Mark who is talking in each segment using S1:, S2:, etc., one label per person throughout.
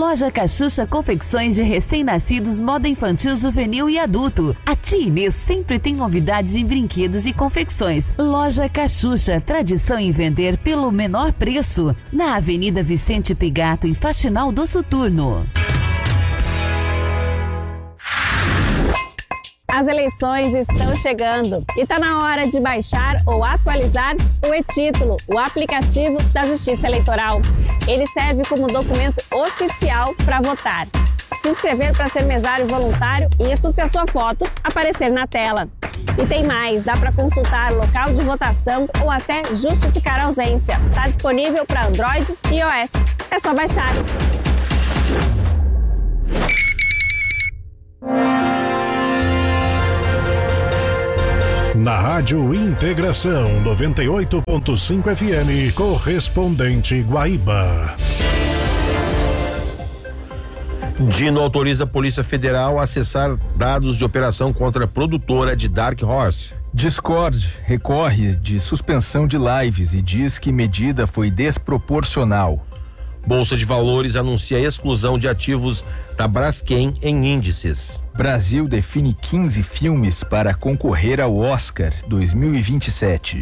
S1: Loja Cachucha Confecções de Recém-Nascidos, moda infantil, juvenil e adulto. A tia Inês sempre tem novidades em brinquedos e confecções. Loja Cachucha, tradição em vender pelo menor preço. Na Avenida Vicente Pigato, em Faxinal do Soturno.
S2: As eleições estão chegando e está na hora de baixar ou atualizar o e-Título, o aplicativo da Justiça Eleitoral. Ele serve como documento oficial para votar. Se inscrever para ser mesário voluntário, isso se a sua foto aparecer na tela. E tem mais, dá para consultar local de votação ou até justificar a ausência. Está disponível para Android e iOS. É só baixar.
S3: Na Rádio Integração 98.5 FM, correspondente Guaíba.
S4: Dino autoriza a Polícia Federal a acessar dados de operação contra a produtora de Dark Horse.
S5: Discord recorre de suspensão de lives e diz que medida foi desproporcional.
S4: Bolsa de Valores anuncia a exclusão de ativos da Braskem em índices.
S5: Brasil define 15 filmes para concorrer ao Oscar 2027.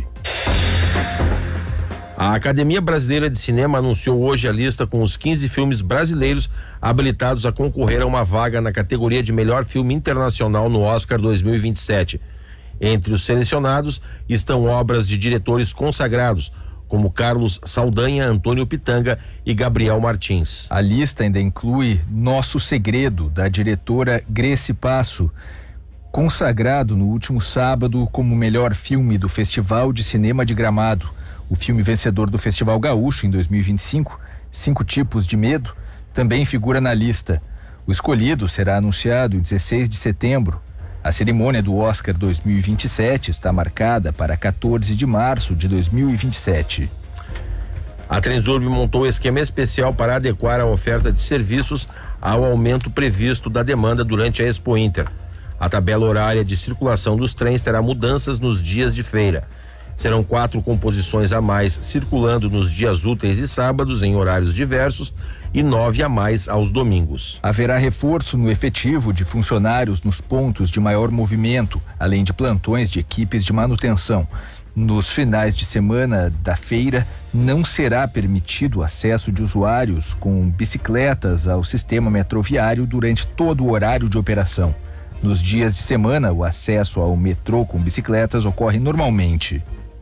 S4: A Academia Brasileira de Cinema anunciou hoje a lista com os 15 filmes brasileiros habilitados a concorrer a uma vaga na categoria de melhor filme internacional no Oscar 2027. Entre os selecionados estão obras de diretores consagrados, como Carlos Saldanha, Antônio Pitanga e Gabriel Martins.
S5: A lista ainda inclui Nosso Segredo, da diretora Grace Passo, consagrado no último sábado como o melhor filme do Festival de Cinema de Gramado. O filme vencedor do Festival Gaúcho em 2025, Cinco Tipos de Medo, também figura na lista. O escolhido será anunciado em 16 de setembro. A cerimônia do Oscar 2027 está marcada para 14 de março de 2027.
S4: A Transurb montou esquema especial para adequar a oferta de serviços ao aumento previsto da demanda durante a Expo Inter. A tabela horária de circulação dos trens terá mudanças nos dias de feira. Serão 4 composições a mais circulando nos dias úteis e sábados em horários diversos e 9 a mais aos domingos.
S5: Haverá reforço no efetivo de funcionários nos pontos de maior movimento, além de plantões de equipes de manutenção. Nos finais de semana da feira, não será permitido o acesso de usuários com bicicletas ao sistema metroviário durante todo o horário de operação. Nos dias de semana, o acesso ao metrô com bicicletas ocorre normalmente.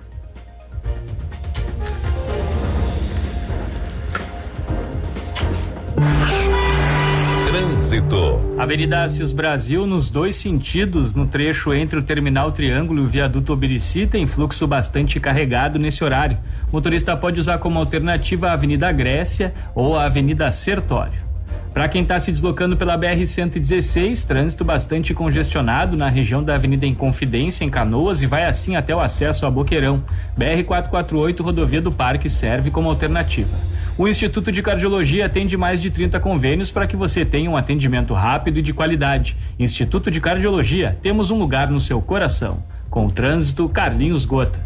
S6: Trânsito. Avenida Assis Brasil, nos dois sentidos, no trecho entre o Terminal Triângulo e o Viaduto Obirici, tem fluxo bastante carregado nesse horário. O motorista pode usar como alternativa a Avenida Grécia ou a Avenida Sertório. Para quem está se deslocando pela BR-116, trânsito bastante congestionado na região da Avenida Inconfidência, em Canoas, e vai assim até o acesso a Boqueirão. BR-448, rodovia do Parque, serve como alternativa. O Instituto de Cardiologia atende mais de 30 convênios para que você tenha um atendimento rápido e de qualidade. Instituto de Cardiologia, temos um lugar no seu coração. Com o trânsito, Carlinhos Gota.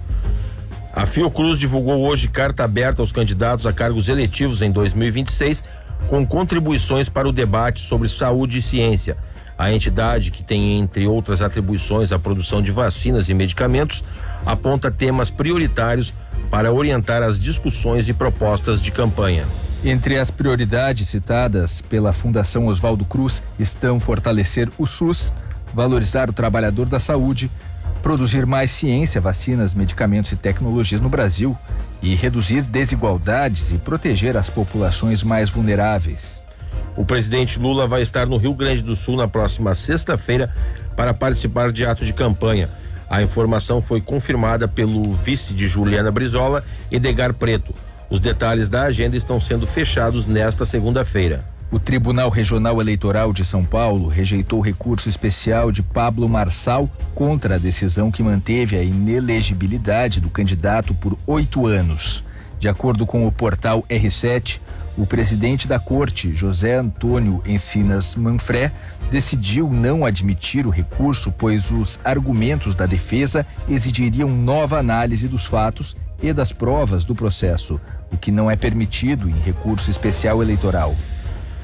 S4: A Fiocruz divulgou hoje carta aberta aos candidatos a cargos eletivos em 2026, com contribuições para o debate sobre saúde e ciência. A entidade, que tem, entre outras atribuições, a produção de vacinas e medicamentos, aponta temas prioritários para orientar as discussões e propostas de campanha.
S5: Entre as prioridades citadas pela Fundação Oswaldo Cruz estão fortalecer o SUS, valorizar o trabalhador da saúde, produzir mais ciência, vacinas, medicamentos e tecnologias no Brasil e reduzir desigualdades e proteger as populações mais vulneráveis.
S4: O presidente Lula vai estar no Rio Grande do Sul na próxima sexta-feira para participar de ato de campanha. A informação foi confirmada pelo vice de Juliana Brizola, Edgar Preto. Os detalhes da agenda estão sendo fechados nesta segunda-feira.
S5: O Tribunal Regional Eleitoral de São Paulo rejeitou o recurso especial de Pablo Marçal contra a decisão que manteve a inelegibilidade do candidato por 8 anos. De acordo com o portal R7, o presidente da corte, José Antônio Encinas Manfré, decidiu não admitir o recurso, pois os argumentos da defesa exigiriam nova análise dos fatos e das provas do processo, o que não é permitido em recurso especial eleitoral.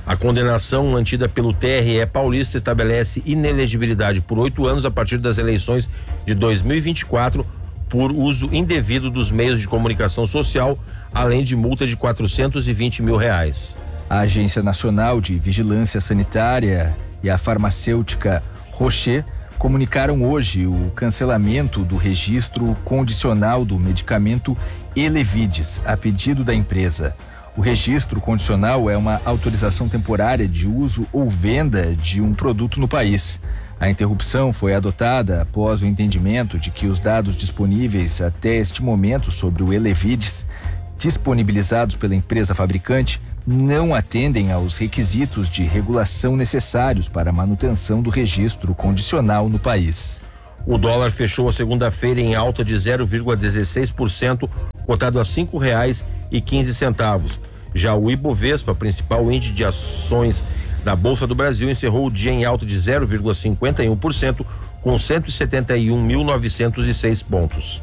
S4: A condenação mantida pelo TRE paulista estabelece inelegibilidade por 8 anos a partir das eleições de 2024 por uso indevido dos meios de comunicação social, além de multa de R$420 mil.
S5: A Agência Nacional de Vigilância Sanitária e a farmacêutica Rocher comunicaram hoje o cancelamento do registro condicional do medicamento Elevides, a pedido da empresa. O registro condicional é uma autorização temporária de uso ou venda de um produto no país. A interrupção foi adotada após o entendimento de que os dados disponíveis até este momento sobre o Elevides, disponibilizados pela empresa fabricante, não atendem aos requisitos de regulação necessários para a manutenção do registro condicional no país.
S4: O dólar fechou a segunda-feira em alta de 0,16%, cotado a R$ 5,15. Já o Ibovespa, principal índice de ações da Bolsa do Brasil, encerrou o dia em alta de 0,51%, com 171.906 pontos.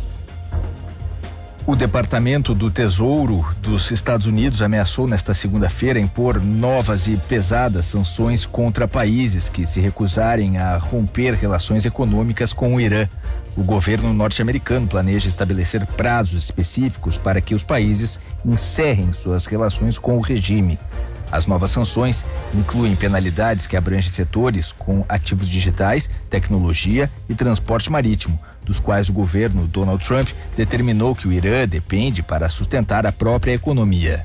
S5: O Departamento do Tesouro dos Estados Unidos ameaçou nesta segunda-feira impor novas e pesadas sanções contra países que se recusarem a romper relações econômicas com o Irã. O governo norte-americano planeja estabelecer prazos específicos para que os países encerrem suas relações com o regime. As novas sanções incluem penalidades que abrangem setores com ativos digitais, tecnologia e transporte marítimo, dos quais o governo Donald Trump determinou que o Irã depende para sustentar a própria economia.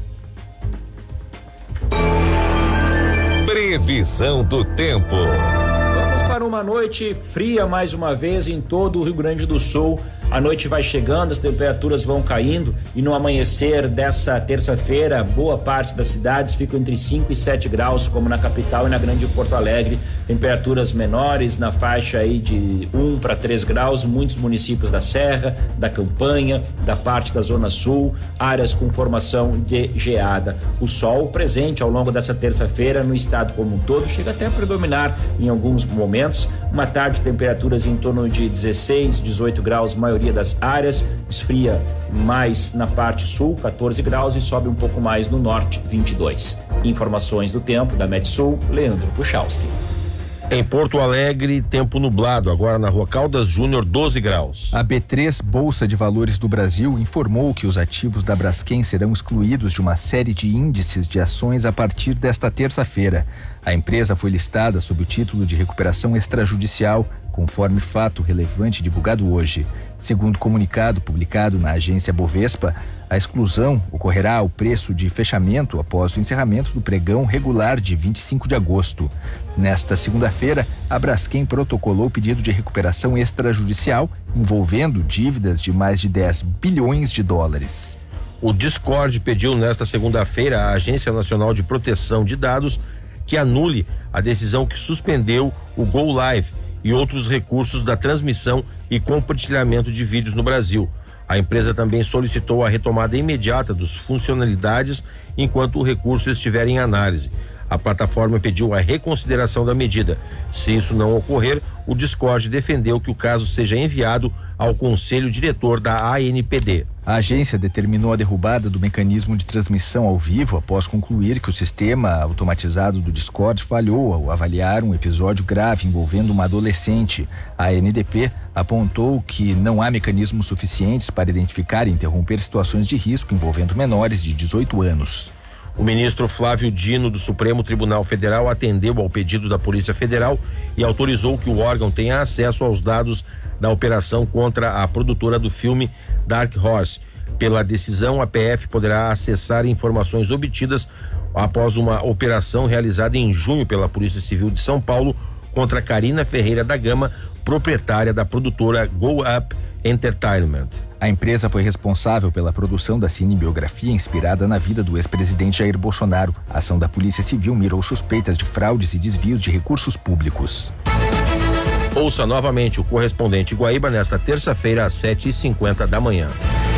S7: Previsão do tempo.
S8: Vamos para uma noite fria mais uma vez em todo o Rio Grande do Sul. A noite vai chegando, as temperaturas vão caindo e no amanhecer dessa terça-feira, boa parte das cidades ficam entre 5 e 7 graus, como na capital e na grande Porto Alegre. Temperaturas menores na faixa aí de 1 para 3 graus, muitos municípios da Serra, da Campanha, da parte da Zona Sul, áreas com formação de geada. O sol presente ao longo dessa terça-feira no estado como um todo chega até a predominar em alguns momentos. Uma tarde, temperaturas em torno de 16, 18 graus, maioria das áreas, esfria mais na parte sul, 14 graus, e sobe um pouco mais no norte, 22. Informações do tempo da Metsul, Leandro Puchalski.
S4: Em Porto Alegre, tempo nublado, agora na Rua Caldas Júnior, 12 graus.
S5: A B3 Bolsa de Valores do Brasil informou que os ativos da Braskem serão excluídos de uma série de índices de ações a partir desta terça-feira. A empresa foi listada sob o título de recuperação extrajudicial, conforme fato relevante divulgado hoje. Segundo comunicado publicado na agência Bovespa, a exclusão ocorrerá ao preço de fechamento após o encerramento do pregão regular de 25 de agosto. Nesta segunda-feira, a Braskem protocolou pedido de recuperação extrajudicial envolvendo dívidas de mais de 10 bilhões de dólares.
S4: O Discord pediu nesta segunda-feira à Agência Nacional de Proteção de Dados que anule a decisão que suspendeu o Go Live e outros recursos da transmissão e compartilhamento de vídeos no Brasil. A empresa também solicitou a retomada imediata das funcionalidades enquanto o recurso estiver em análise. A plataforma pediu a reconsideração da medida. Se isso não ocorrer, o Discord defendeu que o caso seja enviado ao Conselho Diretor da ANPD.
S5: A agência determinou a derrubada do mecanismo de transmissão ao vivo após concluir que o sistema automatizado do Discord falhou ao avaliar um episódio grave envolvendo uma adolescente. A ANDP apontou que não há mecanismos suficientes para identificar e interromper situações de risco envolvendo menores de 18 anos.
S4: O ministro Flávio Dino, do Supremo Tribunal Federal, atendeu ao pedido da Polícia Federal e autorizou que o órgão tenha acesso aos dados da operação contra a produtora do filme Dark Horse. Pela decisão, a PF poderá acessar informações obtidas após uma operação realizada em junho pela Polícia Civil de São Paulo contra Karina Ferreira da Gama, proprietária da produtora Go Up Entertainment.
S5: A empresa foi responsável pela produção da cinebiografia inspirada na vida do ex-presidente Jair Bolsonaro. A ação da Polícia Civil mirou suspeitas de fraudes e desvios de recursos públicos.
S4: Ouça novamente o correspondente Guaíba nesta terça-feira às 7h50 da manhã.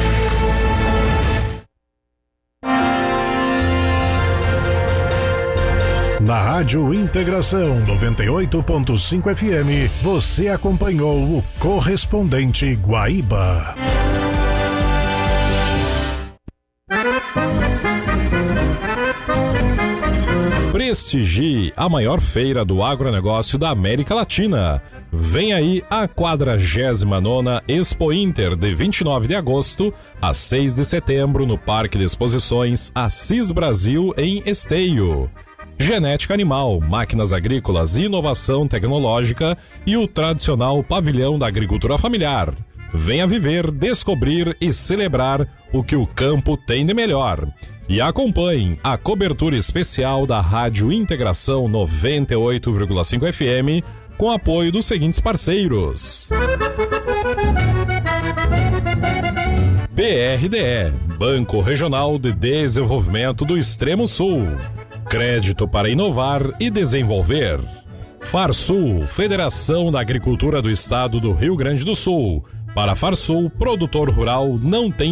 S3: Na Rádio Integração 98.5 FM, você acompanhou o correspondente Guaíba.
S9: Prestigie a maior feira do agronegócio da América Latina. Vem aí a 49ª Expo Inter, de 29 de agosto a 6 de setembro, no Parque de Exposições Assis Brasil, em Esteio. Genética animal, máquinas agrícolas e inovação tecnológica e o tradicional pavilhão da agricultura familiar. Venha viver, descobrir e celebrar o que o campo tem de melhor. E acompanhe a cobertura especial da Rádio Integração 98,5 FM, com apoio dos seguintes parceiros: BRDE, Banco Regional de Desenvolvimento do Extremo Sul. Crédito para inovar e desenvolver. Farsul, Federação da Agricultura do Estado do Rio Grande do Sul. Para Farsul, produtor rural não tem